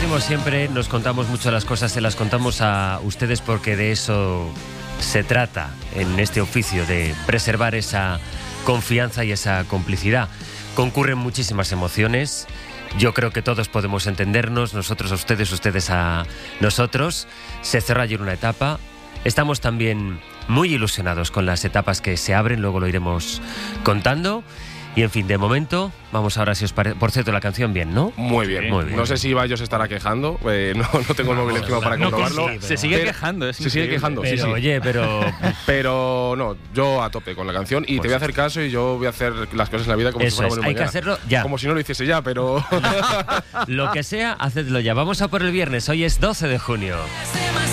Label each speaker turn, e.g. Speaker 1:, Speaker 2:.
Speaker 1: decimos siempre, nos contamos mucho las cosas, se las contamos a ustedes porque de eso se trata en este oficio, de preservar esa confianza y esa complicidad. Concurren muchísimas emociones. Yo creo que todos podemos entendernos, nosotros a ustedes, ustedes a nosotros. Se cerró ayer una etapa. Estamos también muy ilusionados con las etapas que se abren, luego lo iremos contando. Y en fin, de momento, vamos ahora si os parece. Por cierto, la canción bien, ¿no?
Speaker 2: Muy bien.
Speaker 1: Muy bien.
Speaker 2: No sé si Ibai se estará quejando, no tengo el móvil encima para comprobarlo.
Speaker 3: Se sigue quejando,
Speaker 2: Se sigue quejando,
Speaker 1: Pero,
Speaker 2: sí.
Speaker 1: oye,
Speaker 2: Pero no, yo a tope con la canción y
Speaker 1: Pues
Speaker 2: te voy a hacer caso y yo voy a hacer las cosas en la vida como si fuera
Speaker 1: eso es,
Speaker 2: mañana.
Speaker 1: hay que hacerlo ya.
Speaker 2: Como si no lo hiciese ya, pero…
Speaker 1: Lo que sea, hacedlo ya. Vamos a por el viernes, hoy es 12 de junio.